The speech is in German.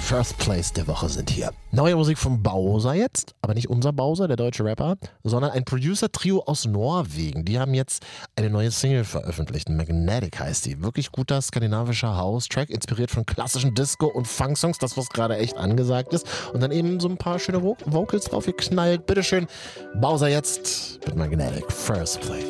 First Place der Woche sind hier. Neue Musik von Bowser jetzt, aber nicht unser Bowser, der deutsche Rapper, sondern ein Producer-Trio aus Norwegen. Die haben jetzt eine neue Single veröffentlicht. Magnetic heißt die. Wirklich guter skandinavischer House-Track, inspiriert von klassischen Disco- und Funk-Songs, das was gerade echt angesagt ist. Und dann eben so ein paar schöne Vocals drauf geknallt. Bitteschön, Bowser jetzt mit Magnetic First Place.